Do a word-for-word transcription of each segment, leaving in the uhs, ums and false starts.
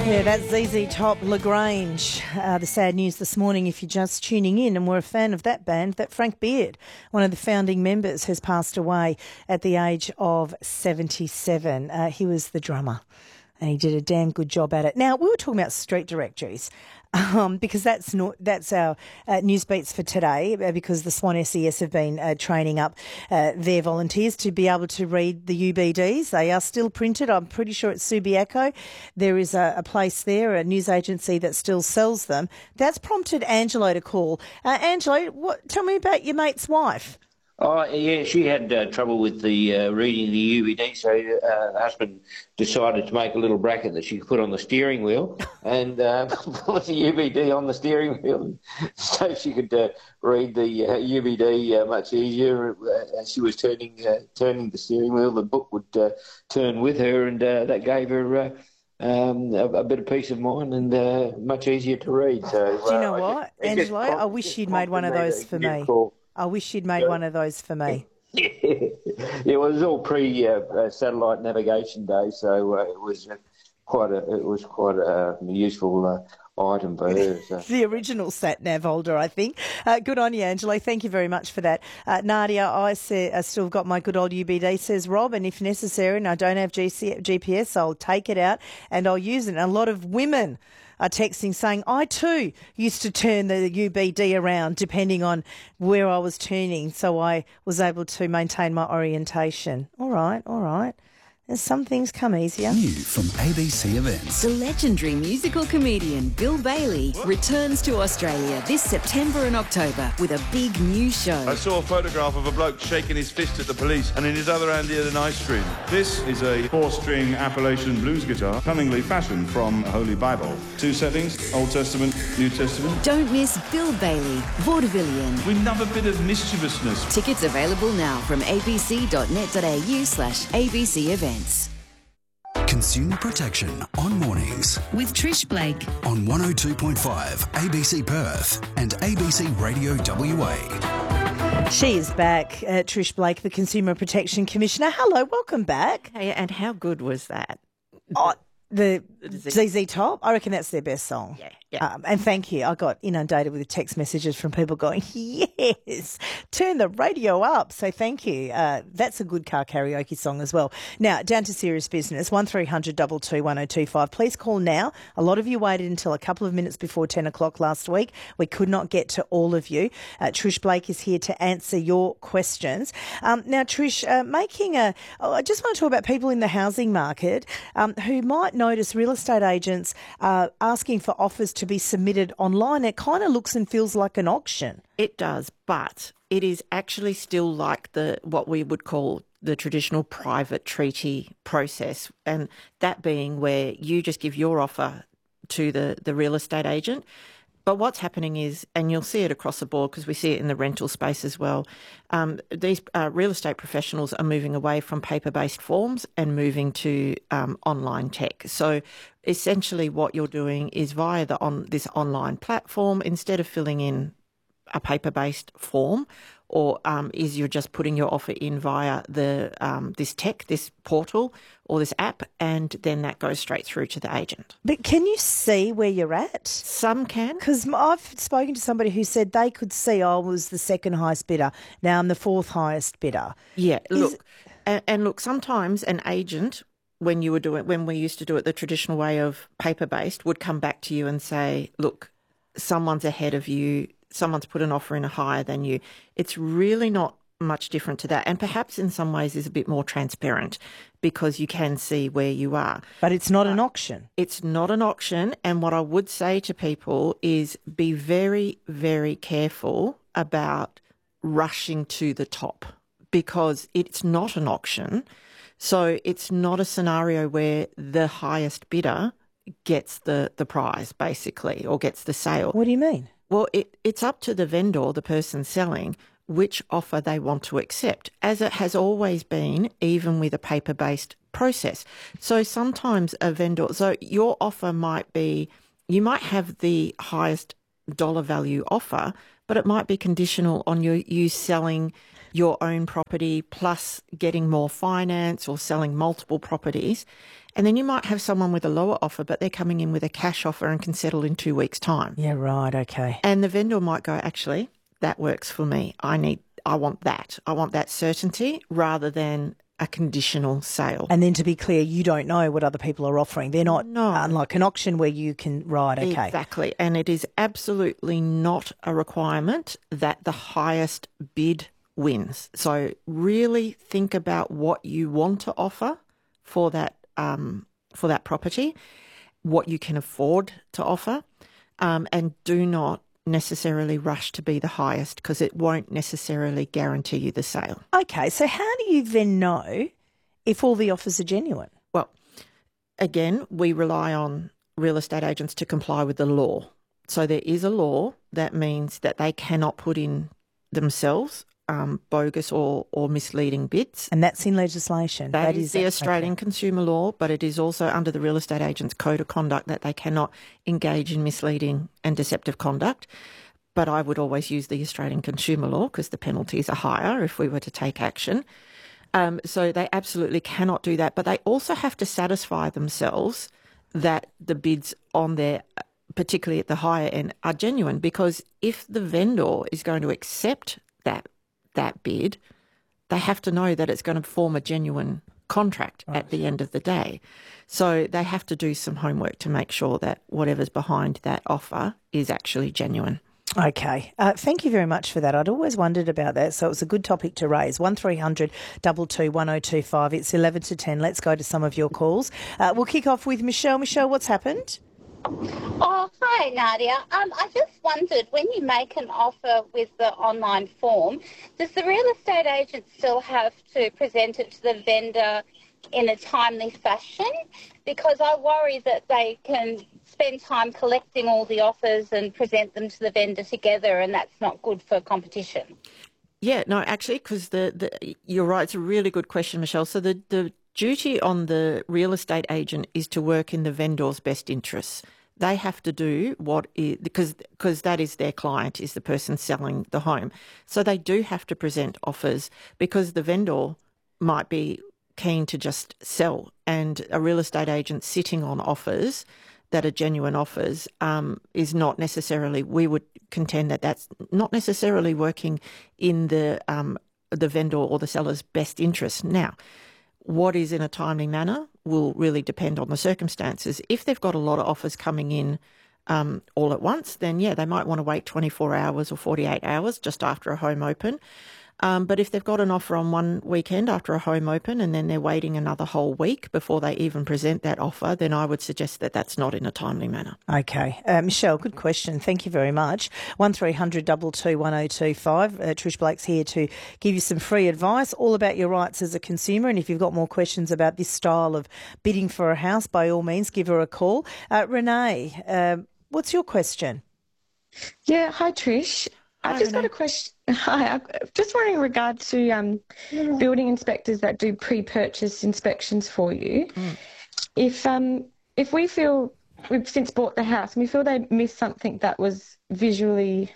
Yeah, that's Z Z Top, Lagrange. Uh, the sad news this morning, if you're just tuning in and were a fan of that band, that Frank Beard, one of the founding members, has passed away at the age of seventy-seven. Uh, he was the drummer and he did a damn good job at it. Now, we were talking about street directories um, because that's not, that's our uh, news beats for today, uh, because the Swan S E S have been uh, training up uh, their volunteers to be able to read the U B Ds. They are still printed. I'm pretty sure it's Subiaco. There is a, a place there, a news agency that still sells them. That's prompted Angelo to call. Uh, Angelo, what, tell me about your mate's wife. Oh, yeah, she had uh, trouble with the uh, reading the U B D, so uh, the husband decided to make a little bracket that she could put on the steering wheel and uh, put the U B D on the steering wheel so she could uh, read the uh, U B D uh, much easier. Uh, as she was turning uh, turning the steering wheel, the book would uh, turn with her, and uh, that gave her uh, um, a, a bit of peace of mind and uh, much easier to read. So, Do you know uh, what, it just, Angelo? it just I wish you'd made one of those for me. Call. I wish you'd made Yeah. one of those for me. Yeah, it was all pre-satellite uh, navigation day, so uh, it was uh, quite a it was quite a useful uh, item for her. So. The original sat nav holder, I think. Uh, good on you, Angelo. Thank you very much for that. Uh, Nadia, I, say, I still got my good old U B D, says Rob, and if necessary, and I don't have G C, G P S, I'll take it out and I'll use it. And a lot of women are texting saying, I too used to turn the U B D around depending on where I was turning, so I was able to maintain my orientation. All right, all right. There's some things come easier. New from A B C Events. The legendary musical comedian Bill Bailey returns to Australia this September and October with a big new show. I saw a photograph of a bloke shaking his fist at the police, and in his other hand he had an ice cream. This is a four-string Appalachian blues guitar, cunningly fashioned from a Holy Bible. Two settings, Old Testament, New Testament. Don't miss Bill Bailey, Vaudevillian. We love a bit of mischievousness. Tickets available now from abc.net.au slash ABC events. Consumer protection on mornings With Trish Blake. on one oh two point five A B C Perth and A B C Radio W A. She is back, uh, Trish Blake, the Consumer Protection Commissioner. Hello, welcome back. Hey, and how good was that? Oh, the Z Z Top, I reckon that's their best song. Yeah, yeah. Um, and thank you. I got inundated with text messages from people going, yes, turn the radio up. So thank you. Uh, that's a good car karaoke song as well. Now, down to serious business, one three hundred two two one oh two five. Please call now. A lot of you waited until a couple of minutes before ten o'clock last week. We could not get to all of you. Uh, Trish Blake is here to answer your questions. Um, now, Trish, uh, making a, oh, I just want to talk about people in the housing market um, who might notice real estate agents uh, asking for offers to be submitted online. It kind of looks and feels like an auction. It does, but it is actually still like the what we would call the traditional private treaty process, and that being where you just give your offer to the, the real estate agent. But what's happening is, and you'll see it across the board because we see it in the rental space as well, um, these uh, real estate professionals are moving away from paper-based forms and moving to um, online tech. So essentially what you're doing is via the on this online platform, instead of filling in a paper-based form, or um, is you're just putting your offer in via the um, this tech, this portal or this app, and then that goes straight through to the agent. But can you see where you're at? Some can. Because I've spoken to somebody who said they could see I was the second highest bidder. Now I'm the fourth highest bidder. Yeah, Is- look, and, and look, sometimes an agent, when you were doing, when we used to do it the traditional way of paper-based, would come back to you and say, look, someone's ahead of you, someone's put an offer in higher than you. It's really not much different to that, and perhaps in some ways is a bit more transparent because you can see where you are. But it's not an auction. It's not an auction, and what I would say to people is be very, very careful about rushing to the top, because it's not an auction. So it's not a scenario where the highest bidder gets the, the prize, basically, or gets the sale. What do you mean? Well, it, it's up to the vendor, the person selling, which offer they want to accept, as it has always been, even with a paper-based process. So sometimes a vendor, so your offer might be, you might have the highest dollar value offer, but it might be conditional on you, you selling your own property plus getting more finance or selling multiple properties. And then you might have someone with a lower offer, but they're coming in with a cash offer and can settle in two weeks' time. Yeah, right, okay. And the vendor might go, actually, that works for me. I need, I want that. I want that certainty rather than a conditional sale. And then to be clear, you don't know what other people are offering. They're not, No. unlike an auction where you can, right, okay. Exactly. And it is absolutely not a requirement that the highest bid wins. So really think about what you want to offer for that um, for that property, what you can afford to offer, um, and do not necessarily rush to be the highest because it won't necessarily guarantee you the sale. Okay, so how do you then know if all the offers are genuine? Well, again, we rely on real estate agents to comply with the law. So there is a law that means that they cannot put in themselves um, bogus or, or misleading bids. And that's in legislation. That, that is, is the okay. Australian consumer law, but it is also under the Real Estate Agents Code of Conduct that they cannot engage in misleading and deceptive conduct. But I would always use the Australian consumer law because the penalties are higher if we were to take action. Um, so they absolutely cannot do that. But they also have to satisfy themselves that the bids on their, particularly at the higher end, are genuine. Because if the vendor is going to accept that that bid, they have to know that it's going to form a genuine contract right. at the end of the day. So they have to do some homework to make sure that whatever's behind that offer is actually genuine. Okay. Uh, thank you very much for that. I'd always wondered about that, so it's a good topic to raise. one three hundred two two one oh two five. It's eleven to ten. Let's go to some of your calls. Uh, we'll kick off with Michelle. Michelle, what's happened? Oh, hi, Nadia. Um, I just wondered, when you make an offer with the online form, does the real estate agent still have to present it to the vendor in a timely fashion? Because I worry that they can spend time collecting all the offers and present them to the vendor together, and that's not good for competition. Yeah, no, actually, because the, the you're right. It's a really good question, Michelle. So the, the duty on the real estate agent is to work in the vendor's best interests. They have to do what is, because because that is their client, is the person selling the home. So they do have to present offers because the vendor might be keen to just sell, and a real estate agent sitting on offers that are genuine offers um, is not necessarily, we would contend that that's not necessarily working in the um, the vendor or the seller's best interest. Now, what is in a timely manner will really depend on the circumstances. If they've got a lot of offers coming in um, all at once, then yeah, they might want to wait twenty-four hours or forty-eight hours just after a home open. Um, but if they've got an offer on one weekend after a home open and then they're waiting another whole week before they even present that offer, then I would suggest that that's not in a timely manner. Okay. Uh, Michelle, good question. Thank you very much. one three hundred two two one oh two five. Uh, Trish Blake's here to give you some free advice all about your rights as a consumer. And if you've got more questions about this style of bidding for a house, by all means, give her a call. Uh, Renee, uh, what's your question? Yeah, hi, Trish. Hi, I just Renee. got a question. Hi, I'm just wondering in regard to um, building inspectors that do pre-purchase inspections for you. Mm. If um, if we feel we've since bought the house and we feel they missed something that was visually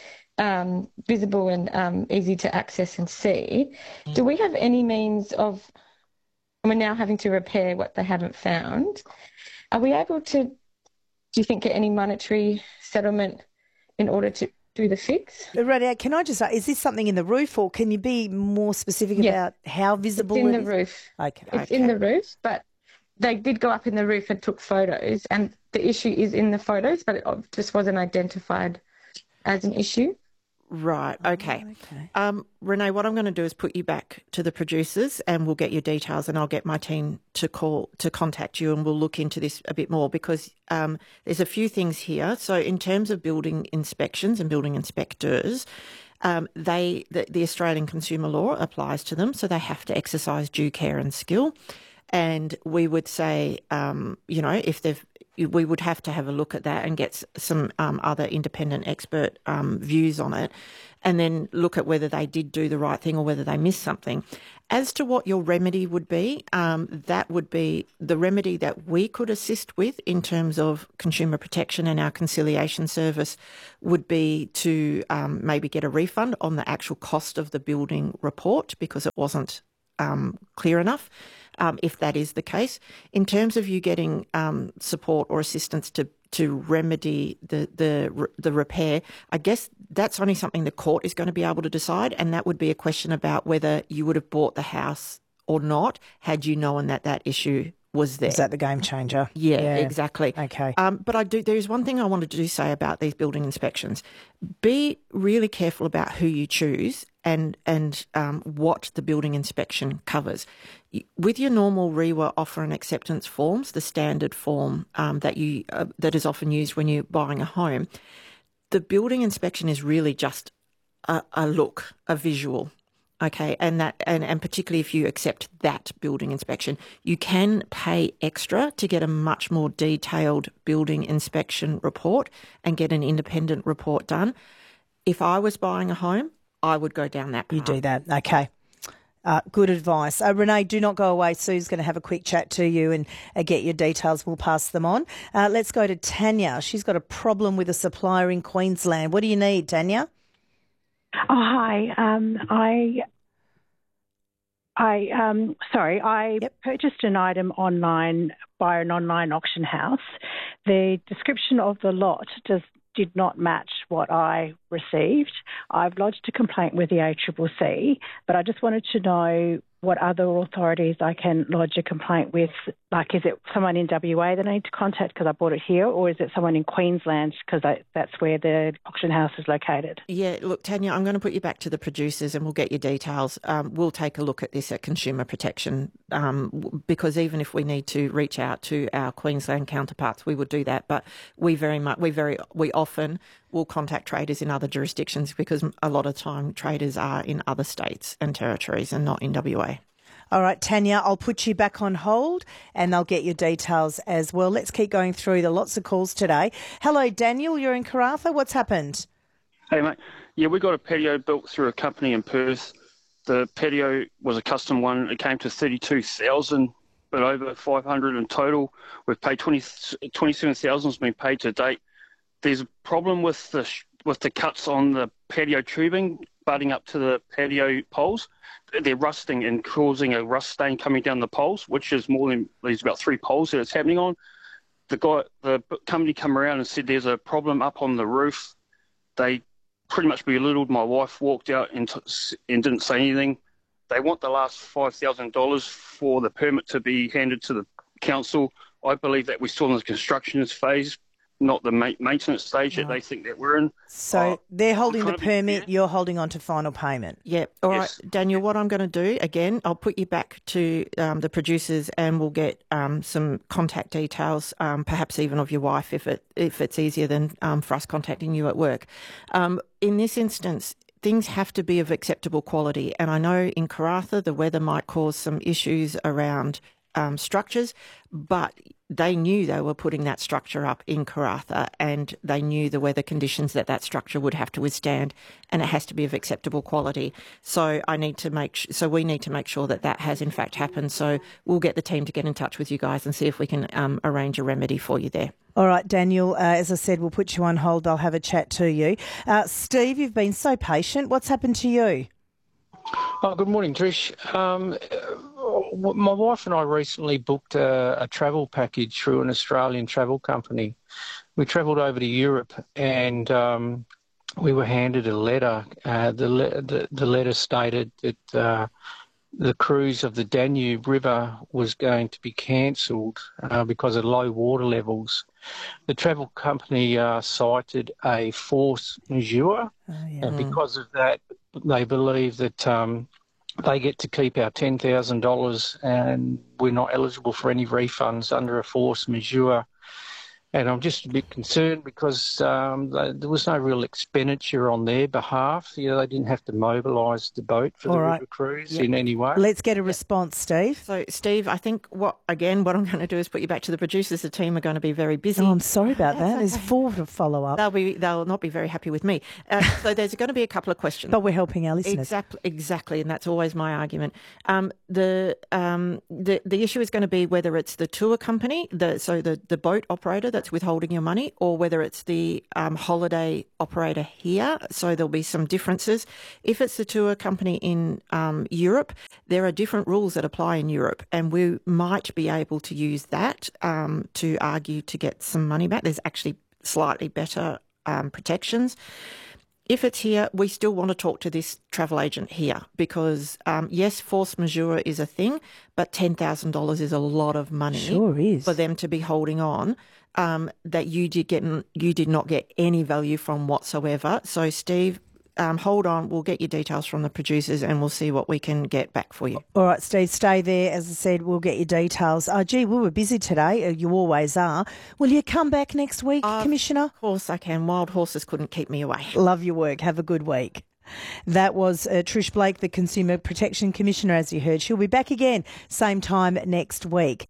um, visible and um, easy to access and see, mm. do we have any means of? And we're now having to repair what they haven't found. Are we able to? Do you think get any monetary settlement in order to do the fix? Right, can I just ask, is this something in the roof, or can you be more specific Yeah. about how visible It's in it the is? roof. Okay. It's Okay. in the roof, but they did go up in the roof and took photos, and the issue is in the photos, but it just wasn't identified as an issue. Right, okay. Oh, okay. Um, Renee, what I'm going to do is put you back to the producers and we'll get your details, and I'll get my team to call to contact you, and we'll look into this a bit more because um, there's a few things here. So in terms of building inspections and building inspectors, um, they the, the Australian consumer law applies to them, so they have to exercise due care and skill. And we would say, um, you know, if they've we would have to have a look at that and get some um, other independent expert um, views on it, and then look at whether they did do the right thing or whether they missed something. As to what your remedy would be, um, that would be the remedy that we could assist with in terms of consumer protection and our conciliation service would be to um, maybe get a refund on the actual cost of the building report because it wasn't um, clear enough. Um, if that is the case, in terms of you getting um, support or assistance to to remedy the the the repair, I guess that's only something the court is going to be able to decide, and that would be a question about whether you would have bought the house or not had you known that that issue was there. Is that the game changer? Yeah, yeah. exactly. Okay. Um, but I do. There is one thing I wanted to say about these building inspections. Be really careful about who you choose and and um, what the building inspection covers. With your normal R E W A offer and acceptance forms, the standard form um, that you uh, that is often used when you're buying a home, the building inspection is really just a, a look, a visual. Okay, and that and, and particularly if you accept that building inspection, you can pay extra to get a much more detailed building inspection report and get an independent report done. If I was buying a home, I would go down that path. You do that, okay. Uh, good advice. Uh, Renee, do not go away. Sue's going to have a quick chat to you and uh, get your details. We'll pass them on. Uh, let's go to Tanya. She's got a problem with a supplier in Queensland. What do you need, Tanya? Oh, hi. Um, I, I, um, sorry, I yep. purchased an item online by an online auction house. The description of the lot does did not match what I received. I've lodged a complaint with the A C C C, but I just wanted to know what other authorities I can lodge a complaint with. Like, is it someone in W A that I need to contact because I bought it here, or is it someone in Queensland because that's where the auction house is located? Yeah, look, Tanya, I'm going to put you back to the producers and we'll get your details. Um, we'll take a look at this at Consumer Protection um, because even if we need to reach out to our Queensland counterparts, we would do that. But we very much, we very, we often will contact traders in other jurisdictions because a lot of time traders are in other states and territories and not in W A. All right, Tanya, I'll put you back on hold and I'll get your details as well. Let's keep going through. There are lots of calls today. Hello, Daniel, you're in Karratha. What's happened? Hey, mate. Yeah, we got a patio built through a company in Perth. The patio was a custom one. It came to thirty-two thousand dollars, but over five hundred dollars in total. We've paid twenty, twenty-seven thousand dollars has been paid to date. There's a problem with the with the cuts on the patio tubing butting up to the patio poles. They're rusting and causing a rust stain coming down the poles, which is more than there's about three poles that it's happening on. The guy, the company, come around and said there's a problem up on the roof. They pretty much belittled my wife, walked out and, t- and didn't say anything. They want the last five thousand dollars for the permit to be handed to the council. I believe that we're still in the construction phase, not the ma- maintenance stage no. that they think that we're in. So uh, they're holding the permit, you're holding on to final payment. Yeah. All yes. right, Daniel, what I'm going to do, again, I'll put you back to um, the producers and we'll get um, some contact details, um, perhaps even of your wife if it if it's easier than um, for us contacting you at work. Um, in this instance, things have to be of acceptable quality. And I know in Karratha the weather might cause some issues around um, structures, but they knew they were putting that structure up in Karratha and they knew the weather conditions that that structure would have to withstand, and it has to be of acceptable quality. So I need to make sh- so we need to make sure that that has in fact happened. So we'll get the team to get in touch with you guys and see if we can um, arrange a remedy for you there. All right, Daniel, uh, as I said, we'll put you on hold. I'll have a chat to you. Uh, Steve, you've been so patient. What's happened to you? Oh, good morning, Trish. Um, my wife and I recently booked a, a travel package through an Australian travel company. We travelled over to Europe and um, we were handed a letter. Uh, the, le- the, the letter stated that uh, the cruise of the Danube River was going to be cancelled uh, because of low water levels. The travel company uh, cited a force majeure, oh, yeah. and because of that, they believe that um, they get to keep our ten thousand dollars and we're not eligible for any refunds under a force majeure. And I'm just a bit concerned because um, there was no real expenditure on their behalf. You know, they didn't have to mobilise the boat for All the right. river cruise Yep. in any way. Let's get a response, Steve. So, Steve, I think what again, what I'm going to do is put you back to the producers. The team are going to be very busy. Oh, I'm sorry about that. That's There's okay. four to follow up. They'll be they'll not be very happy with me. Uh, so there's going to be a couple of questions. But we're helping our listeners. Exactly, exactly, and that's always my argument. Um, the um, the the issue is going to be whether it's the tour company, the so the, the boat operator that's that's withholding your money or whether it's the um, holiday operator here. So there'll be some differences. If it's the tour company in um, Europe, there are different rules that apply in Europe, and we might be able to use that um, to argue to get some money back. There's actually slightly better um, protections. If it's here, we still want to talk to this travel agent here because, um, yes, force majeure is a thing, but ten thousand dollars is a lot of money sure is. for them to be holding on um, that you did get, you did not get any value from whatsoever. So, Steve, um, hold on. We'll get your details from the producers and we'll see what we can get back for you. All right, Steve, stay there. As I said, we'll get your details. Uh, gee, we were busy today. You always are. Will you come back next week, uh, Commissioner? Of course I can. Wild horses couldn't keep me away. Love your work. Have a good week. That was uh, Trish Blake, the Consumer Protection Commissioner, as you heard. She'll be back again same time next week.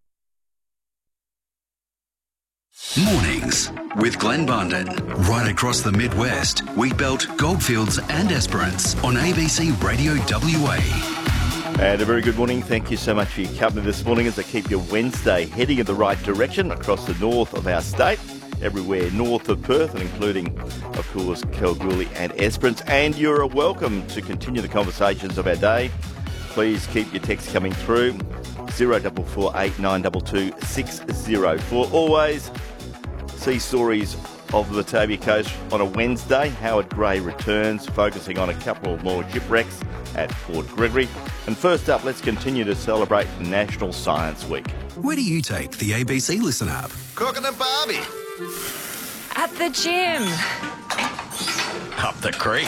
Mornings with Glenn Bundon. Right across the Midwest, Wheatbelt, Goldfields and Esperance on A B C Radio W A. And a very good morning. Thank you so much for your company this morning as I keep your Wednesday heading in the right direction across the north of our state, everywhere north of Perth and including, of course, Kalgoorlie and Esperance. And you're welcome to continue the conversations of our day. Please keep your texts coming through. zero four four eight nine two two six zero four. Always see stories of the Batavia Coast on a Wednesday. Howard Gray returns, focusing on a couple more shipwrecks at Port Gregory. And first up, let's continue to celebrate National Science Week. Where do you take the A B C Listen app? Cooking a barbie. At the gym. Up the creek.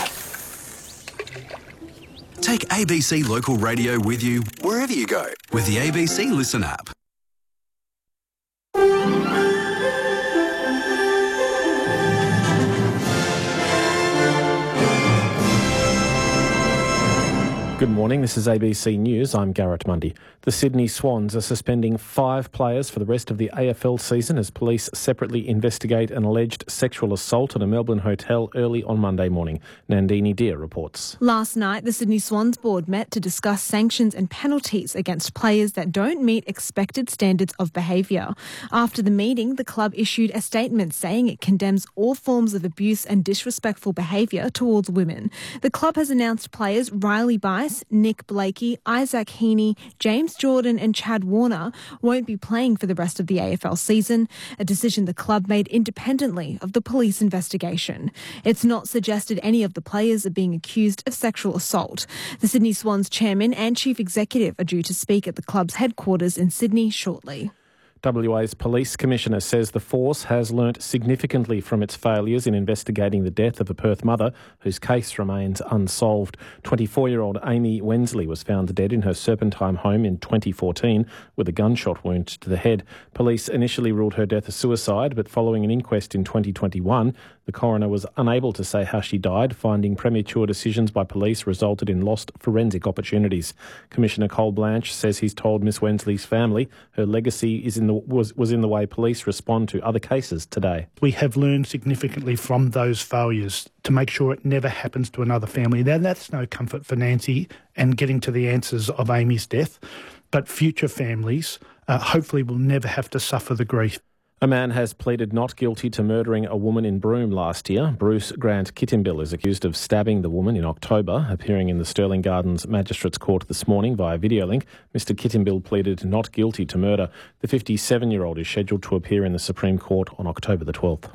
Take A B C Local Radio with you wherever you go with the A B C Listen app. Good morning, this is A B C News. I'm Garrett Mundy. The Sydney Swans are suspending five players for the rest of the A F L season as police separately investigate an alleged sexual assault at a Melbourne hotel early on Monday morning. Nandini Deer reports. Last night, the Sydney Swans board met to discuss sanctions and penalties against players that don't meet expected standards of behaviour. After the meeting, the club issued a statement saying it condemns all forms of abuse and disrespectful behaviour towards women. The club has announced players Riley Bice, Nick Blakey, Isaac Heaney, James Jordan and Chad Warner won't be playing for the rest of the A F L season, a decision the club made independently of the police investigation. It's not suggested any of the players are being accused of sexual assault. The Sydney Swans chairman and chief executive are due to speak at the club's headquarters in Sydney shortly. W A's Police Commissioner says the force has learnt significantly from its failures in investigating the death of a Perth mother whose case remains unsolved. twenty-four-year-old Amy Wensley was found dead in her Serpentine home in twenty fourteen with a gunshot wound to the head. Police initially ruled her death a suicide, but following an inquest in twenty twenty-one, the coroner was unable to say how she died, finding premature decisions by police resulted in lost forensic opportunities. Commissioner Cole Blanche says he's told Miss Wensley's family her legacy is in the Was, was in the way police respond to other cases today. We have learned significantly from those failures to make sure it never happens to another family. Now, that's no comfort for Nancy and getting to the answers of Amy's death, but future families uh, hopefully will never have to suffer the grief. A man has pleaded not guilty to murdering a woman in Broome last year. Bruce Grant Kittimbill is accused of stabbing the woman in October. Appearing in the Stirling Gardens Magistrates Court this morning via video link, Mr Kittimbill pleaded not guilty to murder. The fifty-seven-year-old is scheduled to appear in the Supreme Court on October the twelfth.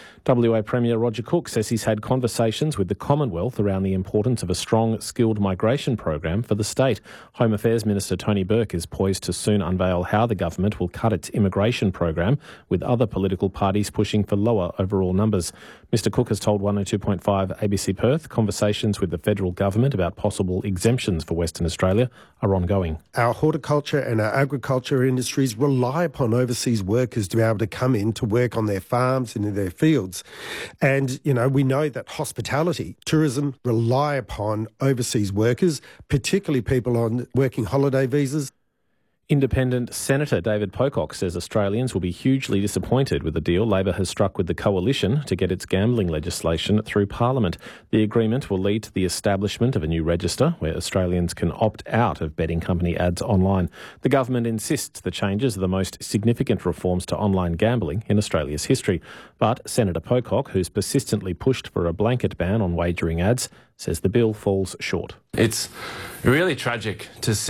W A Premier Roger Cook says he's had conversations with the Commonwealth around the importance of a strong skilled migration program for the state. Home Affairs Minister Tony Burke is poised to soon unveil how the government will cut its immigration program, with other political parties pushing for lower overall numbers. Mister Cook has told one oh two point five A B C Perth conversations with the federal government about possible exemptions for Western Australia are ongoing. Our horticulture and our agriculture industries rely upon overseas workers to be able to come in to work on their farms and in their fields. And, you know, we know that hospitality, tourism rely upon overseas workers, particularly people on working holiday visas. Independent Senator David Pocock says Australians will be hugely disappointed with the deal Labor has struck with the Coalition to get its gambling legislation through Parliament. The agreement will lead to the establishment of a new register where Australians can opt out of betting company ads online. The government insists the changes are the most significant reforms to online gambling in Australia's history. But Senator Pocock, who's persistently pushed for a blanket ban on wagering ads, says the bill falls short. It's really tragic to see